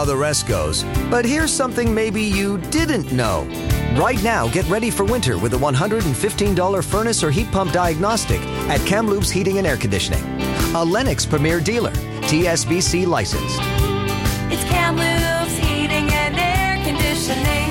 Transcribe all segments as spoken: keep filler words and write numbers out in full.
the rest goes. But here's something maybe you didn't know. Right now, get ready for winter with a one hundred fifteen dollars furnace or heat pump diagnostic at Kamloops Heating and Air Conditioning. A Lennox Premier Dealer, T S B C licensed. It's Kamloops Heating and Air Conditioning.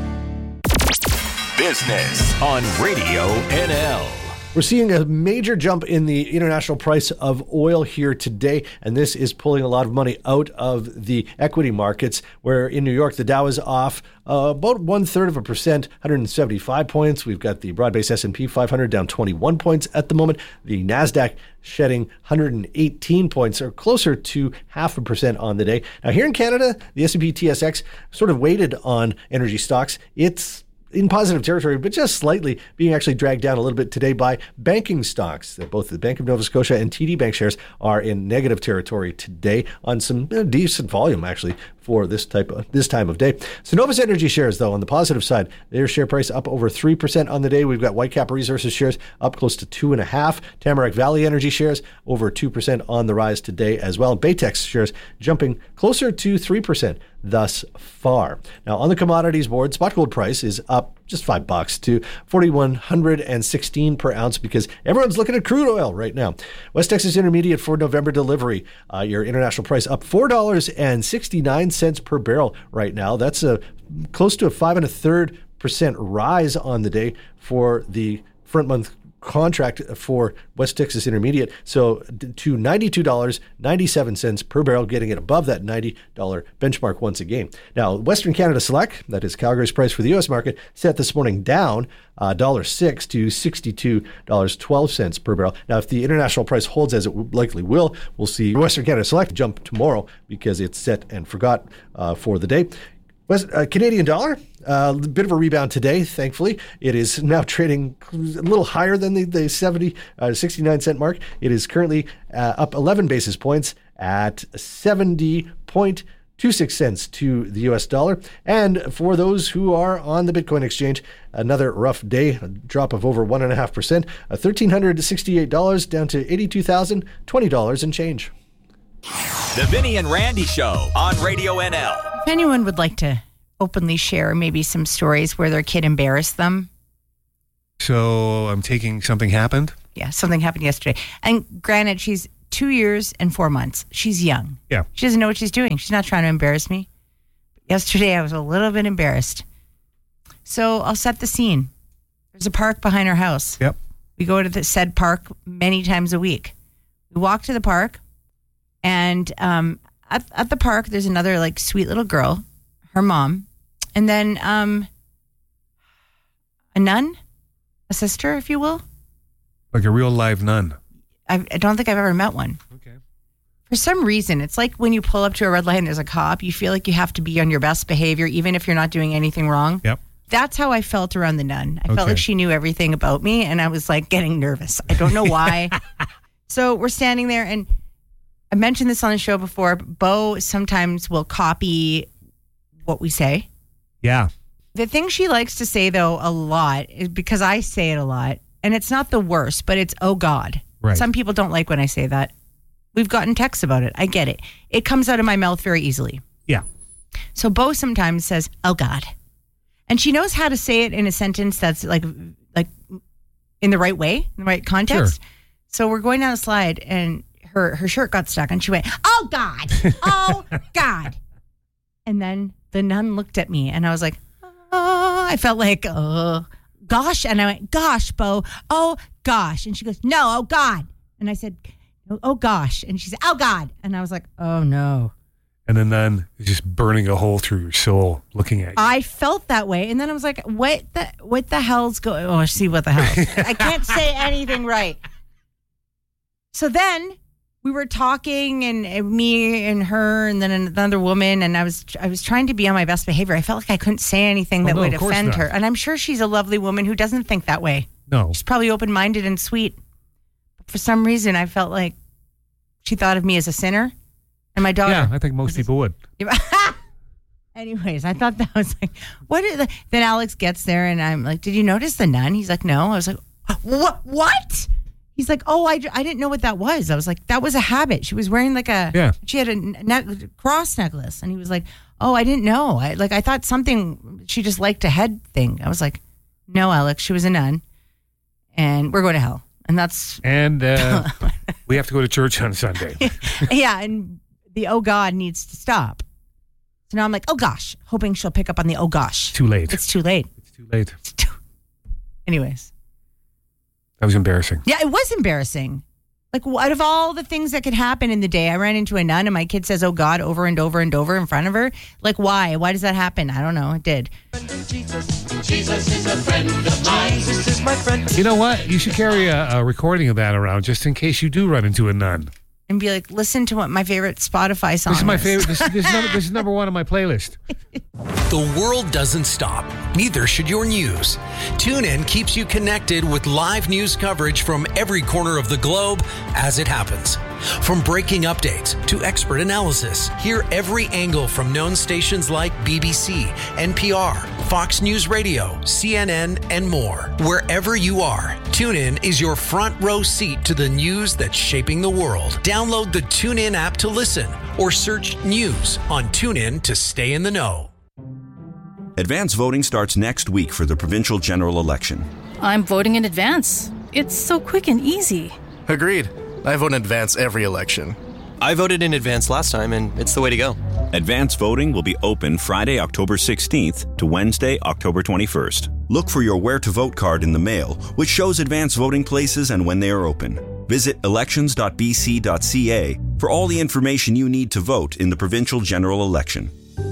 Business on Radio N L. We're seeing a major jump in the international price of oil here today, and this is pulling a lot of money out of the equity markets, where in New York, the Dow is off uh, about one-third of a percent, one hundred seventy-five points. We've got the broad-based S and P five hundred down twenty-one points at the moment. The NASDAQ shedding one hundred eighteen points, or closer to half a percent on the day. Now, here in Canada, the S and P T S X sort of weighted on energy stocks. It's in positive territory, but just slightly being actually dragged down a little bit today by banking stocks. Both the Bank of Nova Scotia and T D Bank shares are in negative territory today on some you know, decent volume, actually, for this type of this time of day. Cenovus Energy shares, though, on the positive side, their share price up over three percent on the day. We've got Whitecap Resources shares up close to two and a half. Tamarack Valley Energy shares over two percent on the rise today as well. Baytex shares jumping closer to three percent thus far. Now, on the commodities board, spot gold price is up just five bucks to forty-one sixteen per ounce because everyone's looking at crude oil right now. West Texas Intermediate for November delivery, uh, your international price up four dollars and sixty-nine cents per barrel right now. That's a close to a five and a third percent rise on the day for the front month contract for West Texas Intermediate. So to ninety-two dollars and ninety-seven cents per barrel, getting it above that ninety dollars benchmark once again. Now, Western Canada Select, that is Calgary's price for the U S market, set this morning down uh, one dollar six to sixty-two dollars and twelve cents per barrel. Now, if the international price holds as it likely will, we'll see Western Canada Select jump tomorrow because it's set and forgot uh, for the day. West, uh, Canadian dollar, a uh, bit of a rebound today, thankfully. It is now trading a little higher than the, the seventy, uh, sixty-nine cent mark. It is currently uh, up eleven basis points at seventy point two six cents to the U S dollar. And for those who are on the Bitcoin exchange, another rough day, a drop of over one point five percent, uh, one thousand three hundred sixty-eight dollars down to eighty-two thousand twenty dollars and change. The Vinny and Randy Show on Radio N L. If anyone would like to openly share maybe some stories where their kid embarrassed them. So I'm taking something happened? Yeah, something happened yesterday. And granted, she's two years and four months. She's young. Yeah. She doesn't know what she's doing. She's not trying to embarrass me. Yesterday, I was a little bit embarrassed. So I'll set the scene. There's a park behind our house. Yep. We go to the said park many times a week. We walk to the park, and um, at, at the park, there's another like sweet little girl, her mom, and then um, a nun, a sister, if you will. Like a real live nun. I, I don't think I've ever met one. Okay. For some reason, it's like when you pull up to a red light and there's a cop, you feel like you have to be on your best behavior, even if you're not doing anything wrong. Yep. That's how I felt around the nun. I Okay. felt like she knew everything about me, and I was like getting nervous. I don't know why. So we're standing there, and I mentioned this on the show before. Bo sometimes will copy what we say. Yeah. The thing she likes to say, though, a lot, is because I say it a lot, and it's not the worst, but it's, oh, God. Right. Some people don't like when I say that. We've gotten texts about it. I get it. It comes out of my mouth very easily. Yeah. So Bo sometimes says, oh, God. And she knows how to say it in a sentence that's like like in the right way, in the right context. Sure. So we're going down a slide, and her, her shirt got stuck, and she went, oh, God. Oh, God. And then the nun looked at me, and I was like, oh, I felt like, oh, gosh. And I went, gosh, Bo. Oh, gosh. And she goes, no, oh, God. And I said, oh, gosh. And she said, oh, God. And I was like, oh, no. And then then it's just burning a hole through your soul looking at you. I felt that way. And then I was like, what the what the hell's going on? Oh, see what the hell. I can't say anything right. So then we were talking, and, and me and her and then another woman, and I was I was trying to be on my best behavior. I felt like I couldn't say anything that Oh, no, would of course offend not. her. And I'm sure she's a lovely woman who doesn't think that way. No. She's probably open-minded and sweet. But for some reason, I felt like she thought of me as a sinner. And my daughter. Yeah, I think most people would. Anyways, I thought that was like, what is the, then Alex gets there, and I'm like, did you notice the nun? He's like, no. I was like, what? What? He's like, oh, I, I didn't know what that was. I was like, that was a habit. She was wearing like a, Yeah. she had a ne- cross necklace. And he was like, oh, I didn't know. I like, I thought something, she just liked a head thing. I was like, no, Alex, she was a nun and we're going to hell. And that's, And uh, we have to go to church on Sunday. yeah. And the oh God needs to stop. So now I'm like, oh gosh, hoping she'll pick up on the oh gosh. Too late. It's too late. It's too late. It's too... Anyways. That was embarrassing. Yeah, it was embarrassing. Like, what of all the things that could happen in the day, I ran into a nun and my kid says, oh God, over and over and over in front of her. Like, why? Why does that happen? I don't know. It did. Jesus is a friend of mine. Jesus is my friend. You know what? You should carry a, a recording of that around just in case you do run into a nun. And be like, listen to what my favorite Spotify song This is my is. favorite. This, this, is number, this is number one on my playlist. The world doesn't stop. Neither should your news. TuneIn keeps you connected with live news coverage from every corner of the globe as it happens. From breaking updates to expert analysis, hear every angle from known stations like B B C, N P R, Fox News Radio, C N N, and more. Wherever you are, TuneIn is your front row seat to the news that's shaping the world. Download the TuneIn app to listen or search news on TuneIn to stay in the know. Advance voting starts next week for the provincial general election. I'm voting in advance. It's so quick and easy. Agreed. I vote in advance every election. I voted in advance last time, and it's the way to go. Advance voting will be open Friday, October sixteenth to Wednesday, October twenty-first. Look for your Where to Vote card in the mail, which shows advance voting places and when they are open. Visit elections dot b c dot c a for all the information you need to vote in the provincial general election.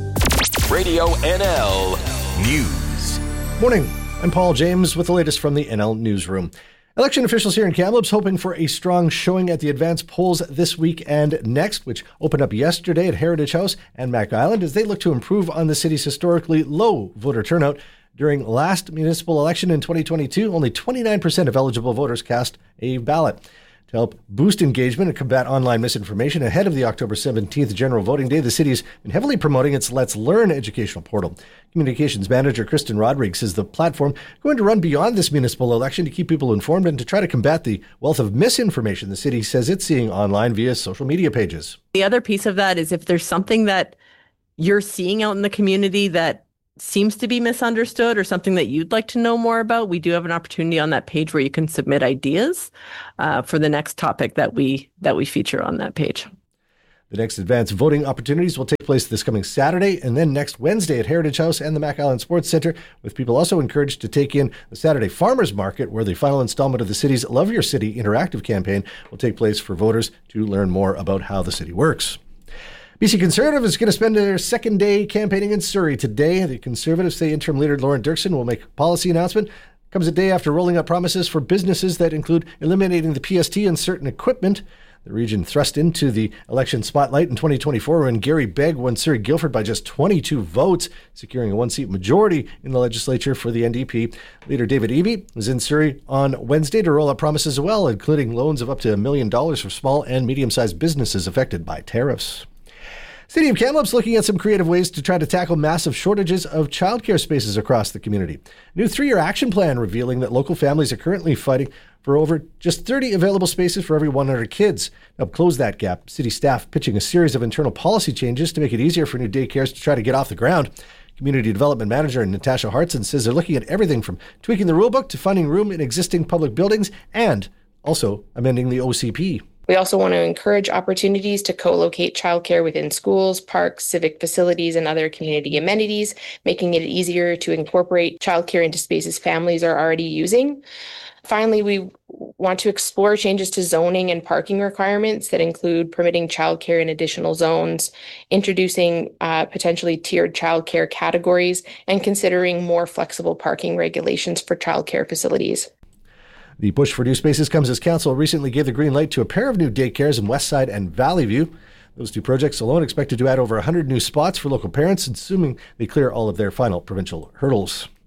Radio N L News. Morning. I'm Paul James with the latest from the N L Newsroom. Election officials here in Kamloops hoping for a strong showing at the advance polls this week and next, which opened up yesterday at Heritage House and Mac Island as they look to improve on the city's historically low voter turnout. During last municipal election in twenty twenty-two, only twenty-nine percent of eligible voters cast a ballot. To help boost engagement and combat online misinformation ahead of the October seventeenth general voting day, the city's been heavily promoting its Let's Learn educational portal. Communications manager Kristen Rodrigues says the platform is going to run beyond this municipal election to keep people informed and to try to combat the wealth of misinformation the city says it's seeing online via social media pages. The other piece of that is if there's something that you're seeing out in the community that seems to be misunderstood or something that you'd like to know more about, we do have an opportunity on that page where you can submit ideas uh, for the next topic that we that we feature on that page. The next advance voting opportunities will take place this coming Saturday and then next Wednesday at Heritage House and the Mac Island Sports Centre, with people also encouraged to take in the Saturday Farmers Market, where the final installment of the city's Love Your City interactive campaign will take place for voters to learn more about how the city works. B C Conservative is going to spend their second day campaigning in Surrey today. The Conservatives say interim leader Lauren Dirksen will make a policy announcement. Comes a day after rolling out promises for businesses that include eliminating the P S T and certain equipment. The region thrust into the election spotlight in twenty twenty-four when Gary Begg won Surrey Guildford by just twenty-two votes, securing a one-seat majority in the legislature for the N D P. Leader David Eby was in Surrey on Wednesday to roll out promises as well, including loans of up to a million dollars for small and medium-sized businesses affected by tariffs. City of Kamloops looking at some creative ways to try to tackle massive shortages of childcare spaces across the community. A new three-year action plan revealing that local families are currently fighting for over just thirty available spaces for every one hundred kids. To help close that gap, city staff pitching a series of internal policy changes to make it easier for new daycares to try to get off the ground. Community Development Manager Natasha Hartson says they're looking at everything from tweaking the rulebook to finding room in existing public buildings and also amending the O C P. We also want to encourage opportunities to co-locate childcare within schools, parks, civic facilities, and other community amenities, making it easier to incorporate childcare into spaces families are already using. Finally, we want to explore changes to zoning and parking requirements that include permitting childcare in additional zones, introducing uh, potentially tiered childcare categories, and considering more flexible parking regulations for childcare facilities. The push for new spaces comes as council recently gave the green light to a pair of new daycares in Westside and Valley View. Those two projects alone expected to add over one hundred new spots for local parents, assuming they clear all of their final provincial hurdles.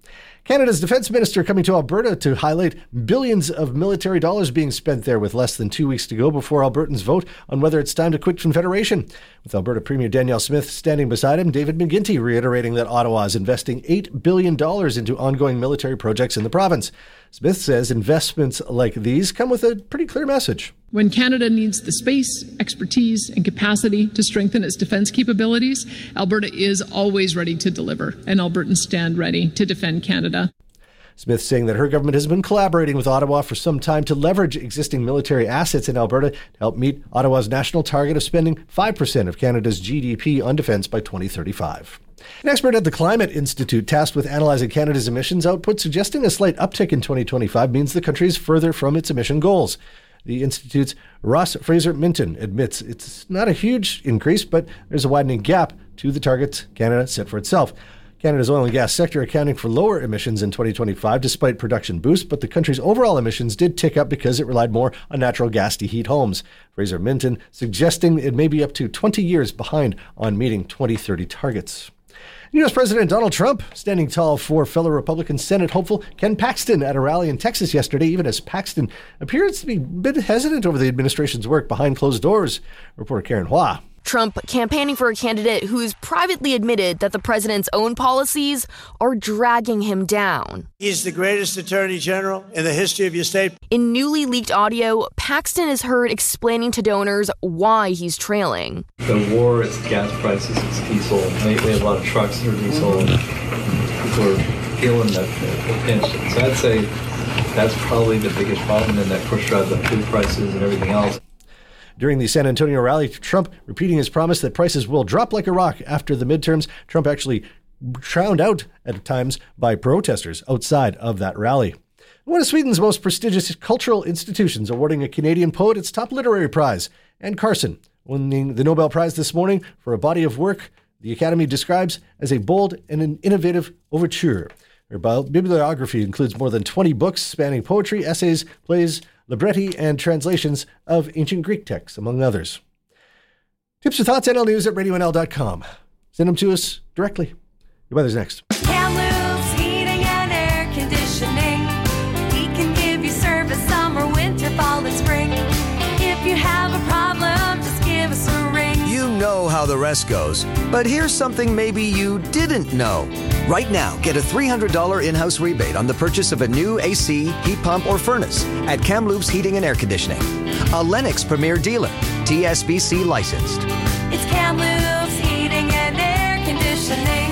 Canada's defense minister coming to Alberta to highlight billions of military dollars being spent there with less than two weeks to go before Albertans vote on whether it's time to quit Confederation. With Alberta Premier Danielle Smith standing beside him, David McGuinty reiterating that Ottawa is investing eight billion dollars into ongoing military projects in the province. Smith says investments like these come with a pretty clear message. When Canada needs the space, expertise, and capacity to strengthen its defense capabilities, Alberta is always ready to deliver, and Albertans stand ready to defend Canada. Smith saying that her government has been collaborating with Ottawa for some time to leverage existing military assets in Alberta to help meet Ottawa's national target of spending five percent of Canada's G D P on defense by twenty thirty-five. An expert at the Climate Institute tasked with analyzing Canada's emissions output suggesting a slight uptick in twenty twenty-five means the country is further from its emission goals. The Institute's Ross Fraser-Minton admits it's not a huge increase, but there's a widening gap to the targets Canada set for itself. Canada's oil and gas sector accounting for lower emissions in twenty twenty-five despite production boosts, but the country's overall emissions did tick up because it relied more on natural gas to heat homes. Fraser-Minton suggesting it may be up to twenty years behind on meeting twenty thirty targets. U S President Donald Trump standing tall for fellow Republican Senate hopeful Ken Paxton at a rally in Texas yesterday, even as Paxton appears to be a bit hesitant over the administration's work behind closed doors. Reporter Karen Hua. Trump campaigning for a candidate who's privately admitted that the president's own policies are dragging him down. He's the greatest attorney general in the history of your state. In newly leaked audio, Paxton is heard explaining to donors why he's trailing. The war, it's gas prices, it's diesel. We have a lot of trucks that are diesel, and people are feeling that the pinch. So I'd say that's probably the biggest problem, and that push drives up food prices and everything else. During the San Antonio rally, Trump repeating his promise that prices will drop like a rock after the midterms. Trump actually drowned out at times by protesters outside of that rally. One of Sweden's most prestigious cultural institutions awarding a Canadian poet its top literary prize. Anne Carson winning the Nobel Prize this morning for a body of work the Academy describes as a bold and an innovative overture. Her bibliography includes more than twenty books spanning poetry, essays, plays, libretti, and translations of ancient Greek texts, among others. Tips or thoughts, N L News at radio N L dot com. Send them to us directly. Your weather's next. Kamloops Heating and Air Conditioning. We can give you service summer, winter, fall, and spring. If you have a problem, just give us a ring. You know how the rest goes, but here's something maybe you didn't know. Right now, get a three hundred dollars in-house rebate on the purchase of a new A C, heat pump, or furnace at Kamloops Heating and Air Conditioning. A Lennox Premier dealer, T S B C licensed. It's Kamloops Heating and Air Conditioning.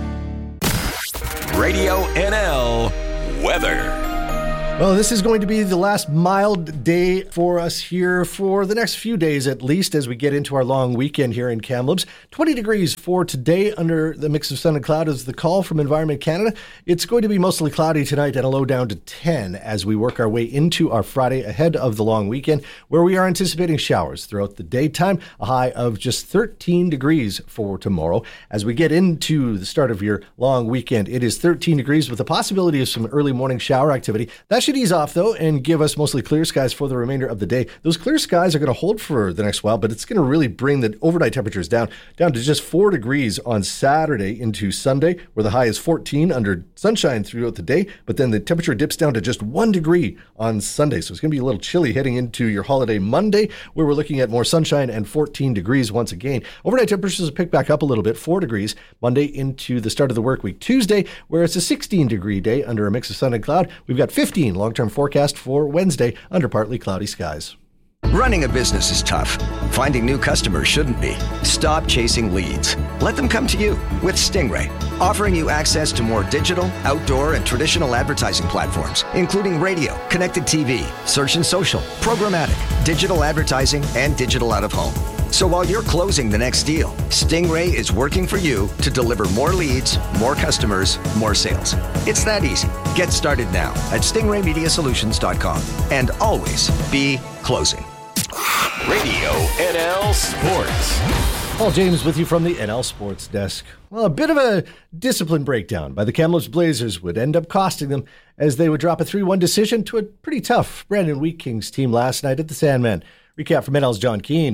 Radio N L weather. Well, this is going to be the last mild day for us here for the next few days at least as we get into our long weekend here in Kamloops. twenty degrees for today under the mix of sun and cloud is the call from Environment Canada. It's going to be mostly cloudy tonight and a low down to ten as we work our way into our Friday ahead of the long weekend, where we are anticipating showers throughout the daytime, a high of just thirteen degrees for tomorrow. As we get into the start of your long weekend, it is thirteen degrees with the possibility of some early morning shower activity. That should ease off, though, and give us mostly clear skies for the remainder of the day. Those clear skies are going to hold for the next while, but it's going to really bring the overnight temperatures down, down to just four degrees on Saturday into Sunday, where the high is fourteen under sunshine throughout the day, but then the temperature dips down to just one degree on Sunday. So it's going to be a little chilly heading into your holiday Monday, where we're looking at more sunshine and fourteen degrees once again. Overnight temperatures will pick back up a little bit, four degrees Monday into the start of the work week Tuesday, where it's a sixteen degree day under a mix of sun and cloud. We've got fifteen long-term forecast for Wednesday under partly cloudy skies. Running a business is tough. Finding new customers shouldn't be. Stop chasing leads. Let them come to you with Stingray, offering you access to more digital, outdoor, and traditional advertising platforms, including radio, connected T V, search and social, programmatic, digital advertising, and digital out-of-home. So while you're closing the next deal, Stingray is working for you to deliver more leads, more customers, more sales. It's that easy. Get started now at stingray media solutions dot com and always be closing. Radio N L Sports. Paul James with you from the N L Sports Desk. Well, a bit of a discipline breakdown by the Kamloops Blazers would end up costing them as they would drop a three one decision to a pretty tough Brandon Wheat Kings team last night at the Sandman. Recap from N L's John Keane.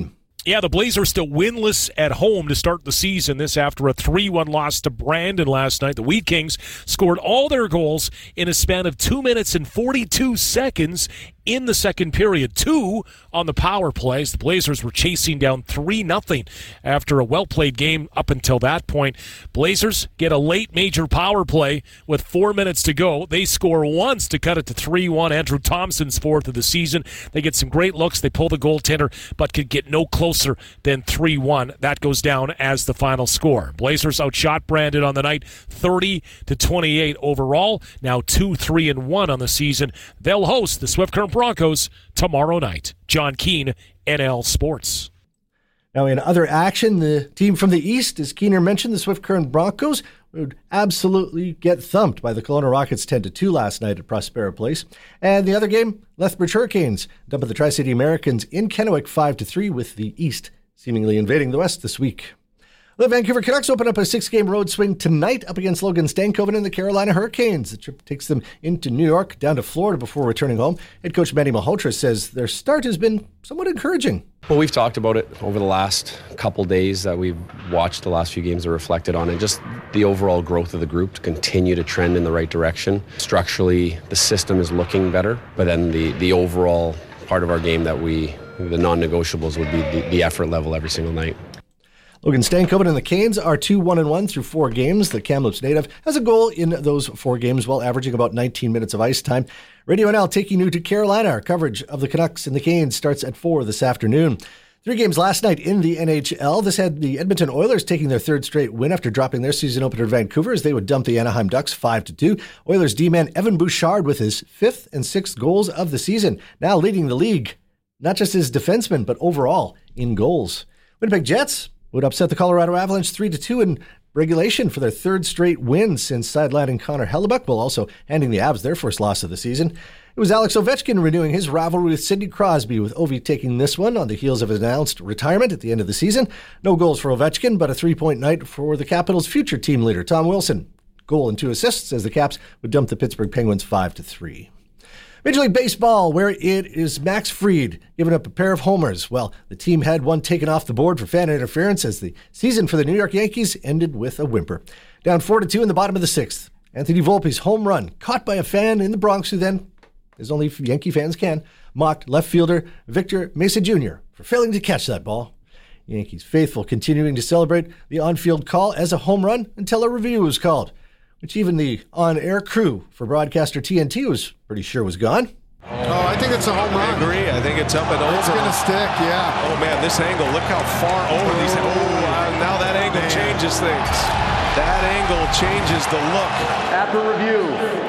Yeah, the Blazers still winless at home to start the season. This after a three one loss to Brandon last night. The Wheat Kings scored all their goals in a span of two minutes and forty-two seconds in the second period. Two on the power plays. The Blazers were chasing down three nothing after a well-played game up until that point. Blazers get a late major power play with four minutes to go. They score once to cut it to three one. Andrew Thompson's fourth of the season. They get some great looks. They pull the goaltender, but could get no closer than three one. That goes down as the final score. Blazers outshot Brandon on the night thirty to twenty-eight overall. Now two three and one on the season. They'll host the Swift Current Broncos tomorrow night. John Keane, N L Sports. Now, in other action, the team from the East, as Keener mentioned, the Swift Current Broncos, would absolutely get thumped by the Kelowna Rockets ten to two last night at Prospera Place. And the other game, Lethbridge Hurricanes dumped the Tri-City Americans in Kennewick five to three, with the East seemingly invading the West this week. The Vancouver Canucks open up a six-game road swing tonight up against Logan Stankoven and the Carolina Hurricanes. The trip takes them into New York, down to Florida before returning home. Head coach Manny Malhotra says their start has been somewhat encouraging. Well, we've talked about it over the last couple days that we've watched the last few games that reflected on it. Just the overall growth of the group to continue to trend in the right direction. Structurally, the system is looking better, but then the, the overall part of our game that we, the non-negotiables would be the, the effort level every single night. Logan Stankoven and the Canes are two one and one through four games. The Kamloops native has a goal in those four games while averaging about nineteen minutes of ice time. Radio N L taking you to Carolina. Our coverage of the Canucks and the Canes starts at four this afternoon. Three games last night in the N H L. This had the Edmonton Oilers taking their third straight win after dropping their season opener to Vancouver as they would dump the Anaheim Ducks five to two. Oilers D-man Evan Bouchard with his fifth and sixth goals of the season, now leading the league, not just as defenseman, but overall in goals. Winnipeg Jets would upset the Colorado Avalanche three to two in regulation for their third straight win since sidelining Connor Hellebuck, while also handing the Avs their first loss of the season. It was Alex Ovechkin renewing his rivalry with Sidney Crosby, with Ovi taking this one on the heels of his announced retirement at the end of the season. No goals for Ovechkin, but a three-point night for the Capitals' future team leader, Tom Wilson. Goal and two assists as the Caps would dump the Pittsburgh Penguins five to three. Major League Baseball, where it is Max Fried giving up a pair of homers. Well, the team had one taken off the board for fan interference as the season for the New York Yankees ended with a whimper. Down four to two in the bottom of the sixth. Anthony Volpe's home run, caught by a fan in the Bronx who then, as only Yankee fans can, mocked left fielder Victor Mesa Junior for failing to catch that ball. Yankees faithful continuing to celebrate the on-field call as a home run until a review was called, which even the on-air crew for broadcaster T N T was pretty sure was gone. Oh, I think it's a home run. I agree. I think it's up and over. It's going to stick, yeah. Oh, man, this angle. Look how far over these. Oh, uh, now that angle man. changes things. That angle changes the look. After review,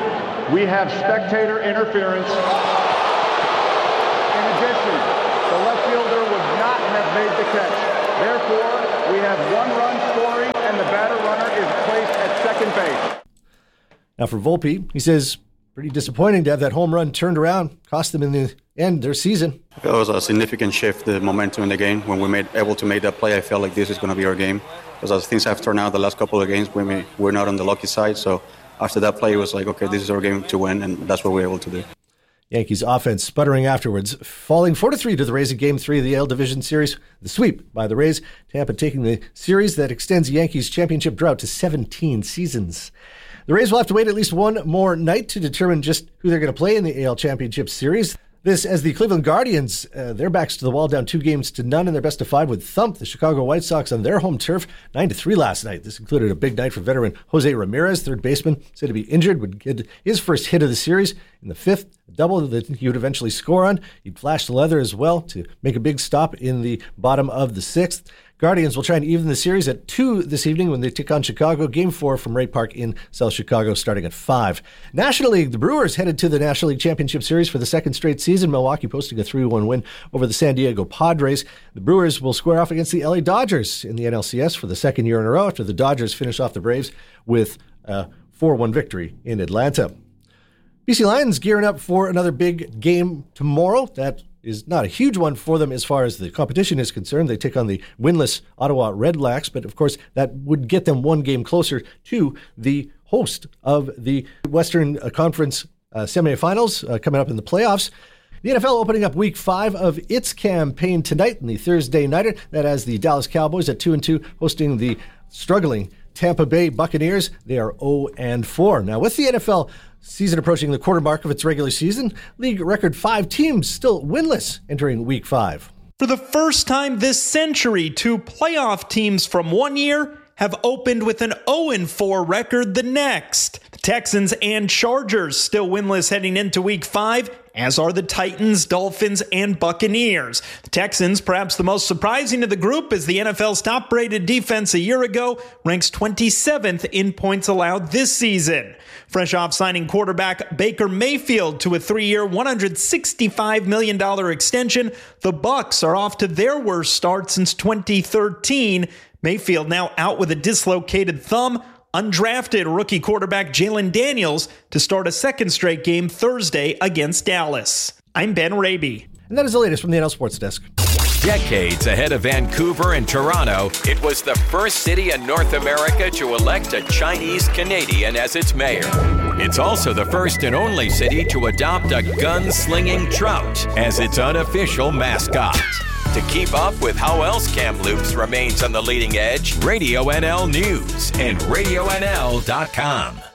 we have spectator interference. In addition, the left fielder would not have made the catch. Therefore, we have one run scoring, and the batter runner is placed at second base. Now for Volpe, he says, pretty disappointing to have that home run turned around, cost them in the end their season. It was a significant shift, the momentum in the game. When we made able to make that play, I felt like this is going to be our game. Because as things have turned out the last couple of games, we, we're not on the lucky side. So after that play, it was like, okay, this is our game to win, and that's what we were able to do. Yankees offense sputtering afterwards, falling four to three to the Rays in Game three of the A L Division Series. The sweep by the Rays, Tampa taking the series that extends the Yankees' championship drought to seventeen seasons. The Rays will have to wait at least one more night to determine just who they're going to play in the A L Championship Series. This as the Cleveland Guardians, uh, their backs to the wall, down two games to none in their best of five, would thump the Chicago White Sox on their home turf nine to three last night. This included a big night for veteran Jose Ramirez, third baseman, said to be injured, would get his first hit of the series in the fifth, a double that he would eventually score on. He'd flash the leather as well to make a big stop in the bottom of the sixth. Guardians will try and even the series at two this evening when they take on Chicago. Game four from Ray Park in South Chicago starting at five. National League, the Brewers headed to the National League Championship Series for the second straight season. Milwaukee posting a three one win over the San Diego Padres. The Brewers will square off against the L A Dodgers in the N L C S for the second year in a row after the Dodgers finish off the Braves with a four one victory in Atlanta. B C Lions gearing up for another big game tomorrow. That is not a huge one for them as far as the competition is concerned. They take on the winless Ottawa Redblacks, but of course that would get them one game closer to the host of the Western Conference uh, semifinals uh, coming up in the playoffs. The N F L opening up week five of its campaign tonight in the Thursday nighter. That has the Dallas Cowboys at two and two hosting the struggling Tampa Bay Buccaneers. They are oh and four. Now, with the N F L season approaching the quarter mark of its regular season, league record five teams still winless entering week five. For the first time this century, two playoff teams from one year have opened with an oh and four record the next. The Texans and Chargers still winless heading into week five, as are the Titans, Dolphins, and Buccaneers. The Texans, perhaps the most surprising of the group, as the N F L's top-rated defense a year ago ranks twenty-seventh in points allowed this season. Fresh off signing quarterback Baker Mayfield to a three-year, one hundred sixty-five million dollars extension, the Bucs are off to their worst start since twenty thirteen. Mayfield now out with a dislocated thumb. Undrafted rookie quarterback Jalen Daniels to start a second straight game Thursday against Dallas. I'm Ben Raby. And that is the latest from the N L Sports Desk. Decades ahead of Vancouver and Toronto, it was the first city in North America to elect a Chinese Canadian as its mayor. It's also the first and only city to adopt a gun-slinging trout as its unofficial mascot. To keep up with how else Kamloops remains on the leading edge, Radio N L News and radio N L dot com.